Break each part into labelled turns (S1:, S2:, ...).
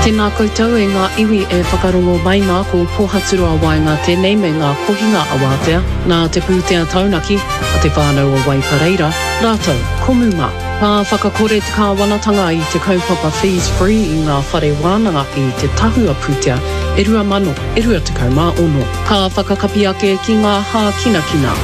S1: Tēnā koutou e ngā iwi e whakarongo mai ngā ko pōhaturu a wai ngā tēnei me ngā kohinga a wātea, nā te pūtea taunaki a te whānau o Waipareira, rātou, komuma. Pā whakakore te kāwanatanga i te kaupapa fees free i ngā whare wānanga i te tahua pūtea, e rua mano, e rua te kaumā ono. Pā whakakapi ake ki ngā hā kina.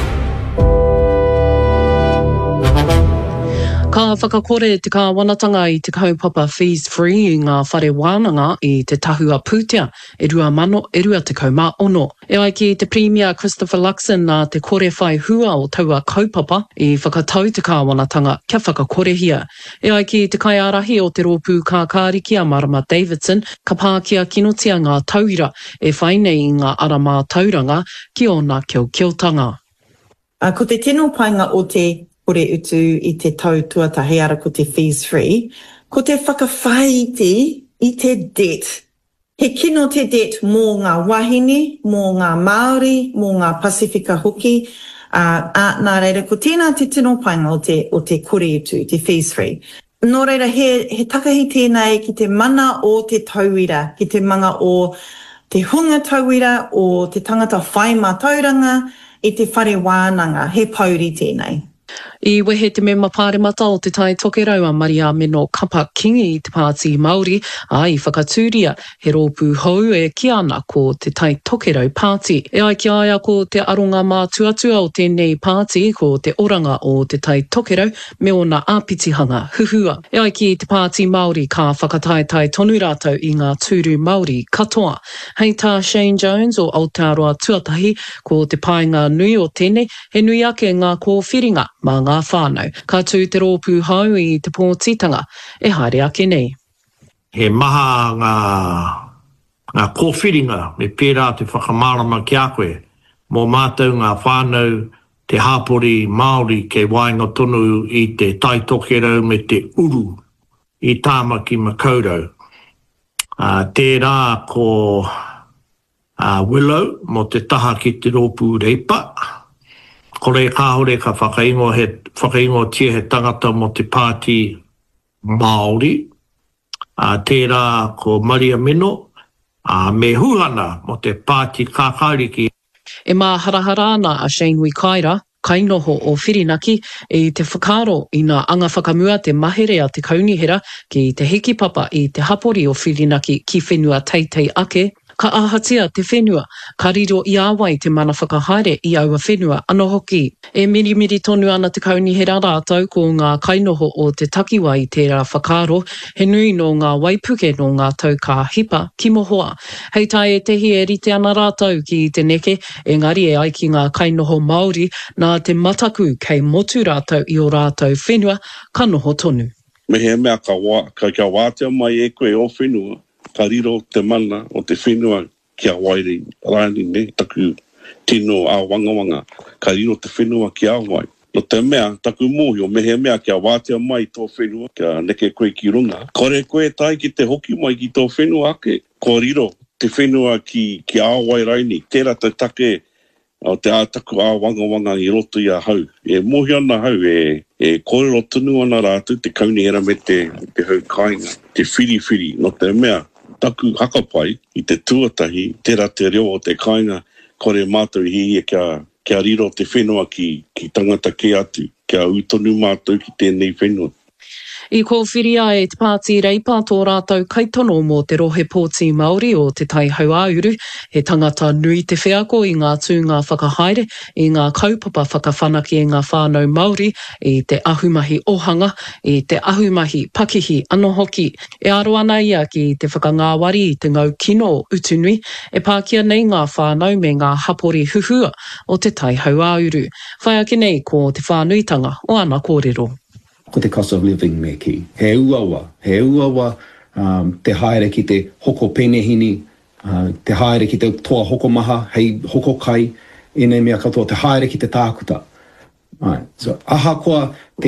S1: Ka whakakore te kāwanatanga i te kaupapa fees free i ngā whare wānanga i te tahua pūtea, e rua mano, e rua te kaumā ono. E ai ki te Premier Christopher Luxon nā te kore whai hua o taua kaupapa i whakatau te kāwanatanga kia whakakorehia. E ai ki te kaiarahi o te rōpū kākāriki a Marama Davidson, ka pākia kinotia ngā tauira e whainei i ngā arama tauranga ki ona kiokitanga.
S2: Ko te tino painga o te kore utu i te tau tuatahi ara ko te fees free, ko te whakawhaiti i te debt. He kino te debt mō ngā wahine, mō ngā Māori, mō ngā Pasifika hoki, nā reira, ko tēnā te tino painga o te kore utu, te fees free. Nō reira, he takahi tēnei ki te mana o te tauira, ki te manga o te hunga tauira, o te tangata whai mā tauranga, i te whare wānanga, he pauri tēnei.
S1: I wehe te mema pāremata o te tai tokerau a Maria Meno Kapa Kingi i te Pāti Māori, i whakatūria he rōpū hou e ki ana ko te tai tokerau Pāti. E ai ki aia ko te aronga mā tuatua o tēnei Pāti ko te oranga o te tai tokerau me ona āpitihanga huhua. E ai ki te Pāti Māori ka whakataetai tonu rātou i ngā tūru Māori katoa. Hei tā Shane Jones o Aotearoa Tuatahi ko te painga nui o tēnei, he nui ake ngā kōwhiringa mā ngā whānau. Ka tū te rōpū hau i te pōtitanga, e haere ake nei.
S3: He maha ngā kōwhiringa me pērā te whakamārama ki a koe, mō mātou ngā whānau te hāpori Māori ke wainga tonu i te tai tokerau me te uru i tāmaki makaurau. Tērā ko Willow mo te taha ki te rōpū reipa, kore kāhore ka whakaingo tia he tangata mo te Pāti Māori. Tērā ko Maria Meno, me huhana mo te Pāti Kākāriki.
S1: E mā haraharana a Shane Wikaira, kainoho o Whirinaki, i te whakaro i ngā anga whakamua te mahere a te kaunihera ki te hiki papa i te hapori o Whirinaki ki whenua teitei ake. Ka ahatia te whenua, ka riro i awai te mana whakahaere i aua whenua anō hoki. E mirimiri tonu ana te kaunihera rātou ko ngā kainoho o te takiwa i tērā whakaro, he nui no ngā waipuke no ngā tau ka hipa ki mohoa. Hei tai e tehi e rite ana rātou ki te neke, engari e ai ki ngā kainoho Māori nā te mataku kei motu rātou i o rātou whenua, ka noho tonu.
S4: Me he mea ka wātea mai e koe o whenua. Ka riro te mana o te whenua kia wairi rāni ne taku tino a wangawanga. Ka riro te whenua kia wai. No te mea, taku mohi o mehe mea kia wātea mai tō whenua, kia neke koe ki runga. Kore koe tai ki te hoki mai ki tō whenua ake. Ko riro te whenua ki āwai raini. Tērā te take o te ātaku a wangawanga i roto i a hau. E mohi ana hau e kōrero tunu ana rātu te kaunihera me te hau kāinga. Te whiri, no te mea. Taku hakapai i te tuatahi, tērā te reo o te kāinga, kore mātou hi kia riro te whenua ki tangata ke atu, kia utonu mātou ki tēnei whenua.
S1: I ko whiria e te Pāti Reipa tō rātou kaitono mō te rohe pōti Māori o te tai hauāuru, he tangata nui te wheako i ngā tūnga whakahaere, i ngā kaupapa whakawhanaki i ngā whānau Māori, i te ahumahi ohanga, i te ahumahi pakihi anō hoki. E aro ana ia ki te whakangāwari i te ngau kino o utunui, e pākia nei ngā whānau me ngā hapori huhua o te tai hauāuru. Whai ake nei ko te whānuitanga o ana kōrero.
S5: Ko te cost of living me ki. He uawa, te haere ki te hoko penehini, te haere ki te toa hoko maha, hei hoko kai, ene mea katoa, te haere ki te tākuta. So, aha koa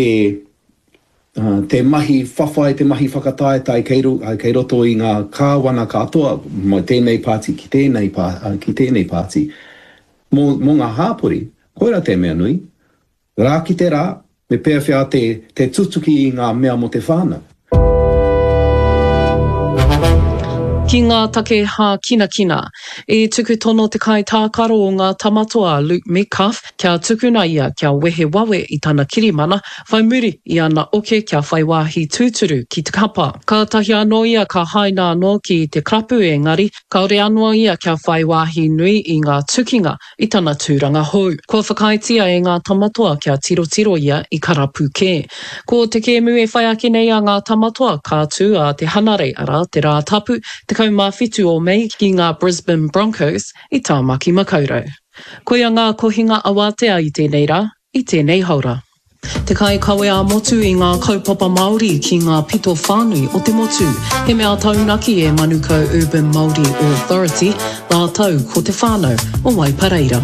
S5: te mahi whawhai, te mahi whakataetai kei roto i ngā kāwana katoa, mo tēnei pāti ki tēnei pāti. Mō ngā hāpori, koera te mea nui, rā ki te rā, me pēr whia te tutuki i ngā mea mo te whānau.
S1: Ki ngā take ha kina kina, e tuku tono te kai tākaro o ngā tamatoa Luke Metcalf, kia tukuna ia kia wehe wawe i tana kirimana, whai muri i ana oke kia whai wāhi tūturu ki te kapa. Ka tahi anō ia ka haina anō ki te krapu engari, kaore anō ia kia whai wāhi nui i ngā tukinga i tana tūranga hou. Kua whakaitia e ngā tamatoa kia tiro ia i karapuke. Ko te kēmu e whai ake nei a ngā tamatoa kātū a te hanare ara te rā tapu, te kaumawhitu o mei ki ngā Brisbane Broncos i tāmaki makaurau. Koia ngā kohinga awatea i tēnei rā, i tēnei haura. Te kai kawe a motu i ngā kaupapa Māori ki ngā pito whānui o te motu. He mea taunaki e Manukau Urban Māori Authority, nā tau ko te whānau o Waipareira.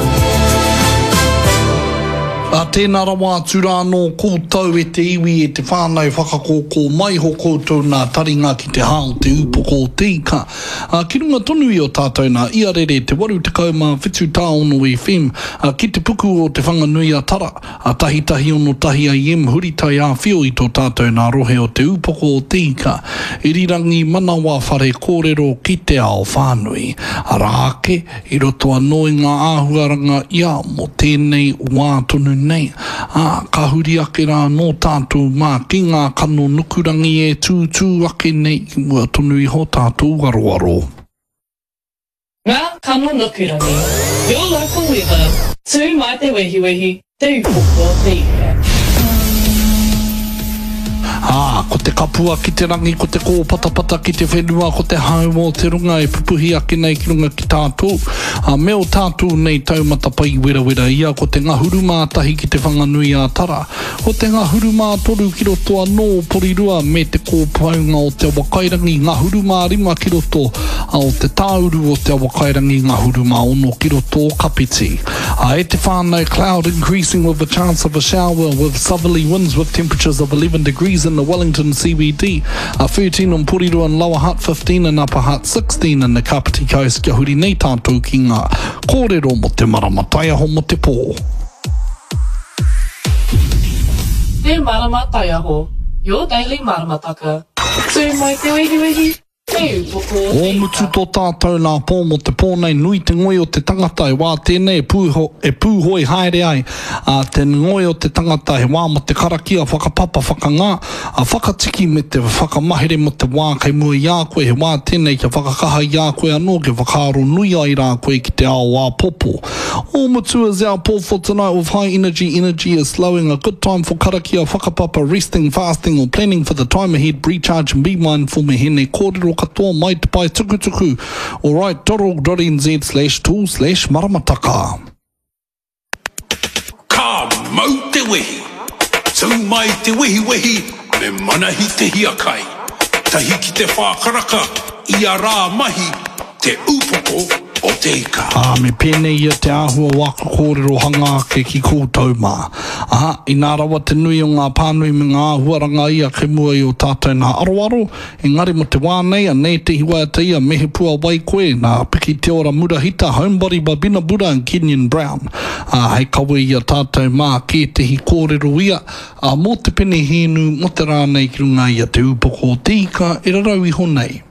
S6: A tēnā rawa tura anō koutou e te iwi e te whānau whakakōkō mai ho koutou nā taringa ki te hao te upoko o te ika. Ki runga tonu i o tātou nā iarere te waru te kauma whitu tāono FM ki te puku o te whanganui a tara a tahitahi ono tahi a iem huritai a whio i tō tātou nā rohe o te upoko o te ika. I rirangi manawa whare kōrero ki te ao whānui. A rāke i roto anō i ngā āhuaranga ia mo tēnei wā tonu nei. Ka huri ake rā no tātou mā ki ngā kano nukurangi e tūtū ake nei mua tonu i ho tātou aroaro.
S1: Ngā kano nukurangi. Your local weather. Tū mai te wehiwehi. Te upoko te ika.
S6: Ko te kapua ki te rangi, ko te kōpatapata ki te whenua, ko te hau o te runga e pupuhi ake nei ki runga ki tātou. Meo tātou nei taumata pai wera ia, ko te ngahuru mātahi ki te whanganui a tara. Ko te ngahuru mātoru ki roto anō porirua me te kōpaunga o te awakairangi, ngahuru mārima ki roto o te tāuru o te awakairangi, ngahuru māono ki roto o kapiti. E te whānau, cloud increasing with a chance of a shower with southerly winds with temperatures of 11 degrees in the Wellington CBD, 13 on Porirua and Lower Hutt, 15 and Upper Hutt, 16 in the Kapiti Coast. Kia huri nei tātou ki ngā kōrero mo te maramatai aho mo te pō.
S1: Te maramatai aho, your daily maramataka. Tū mai te wehiwehi.
S6: O mutu tō tātou nā pō mo te pōnei nui te ngoi o te tangata e wā tēnei e pūhoi haere ai te ngoi o te tangata he wā mo te karakia whakapapa whakangā whakatiki me te whakamahere mo te wā kei mua i a koe he wā tēnei kia whakakaha i a koe anō ke whakaaro nui ai rā koe ki te ao wā popo. O mutu is our pō for tonight with high energy is slowing, a good time for karakia whakapapa, resting, fasting or planning for the time ahead. Recharge and be mindful me hene kōrero katoa mai te pai tukutuku. Alright, .org.nz/tool/maramataka.
S7: Ka mau te wehi. Tau mai te wehi me manahi te hiakai. Tahi ki te whākaraka i a rā mahi te upoko o te ika.
S6: Me pēnei ia te āhua waka kōrero hanga ke ki koutou mā. I nā rawa te nui o ngā pānui me ngā āhuaranga ia ke mua i o tātou nā aroaro. Engari mo te wānei, a nei te hiwa te ia mehe pua wai koe, nā piki te ora Murahita, Homebody, Babina Buddha and Kenyon Brown. Hei kawe ia tātou mā ke te hi kōrero ia. Mō te pene hēnu, mo te rānei ki runga ia te upoko o te ika, e rarau i honei.